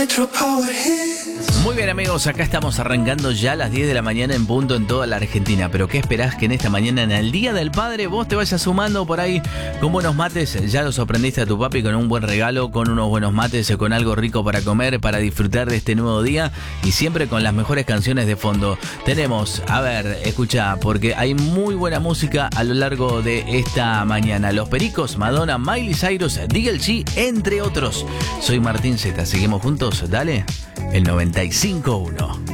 Muy bien, amigos, acá estamos arrancando ya a las 10 de la mañana en punto en toda la Argentina. Pero ¿qué esperás que en esta mañana, en el Día del Padre, vos te vayas sumando por ahí con buenos mates? Ya lo sorprendiste a tu papi con un buen regalo, con unos buenos mates, con algo rico para comer, para disfrutar de este nuevo día y siempre con las mejores canciones de fondo. Tenemos, a ver, escucha, porque hay muy buena música a lo largo de esta mañana. Los Pericos, Madonna, Miley Cyrus, DLG, entre otros. Soy Martín Zeta, seguimos juntos, dale, el 95.1.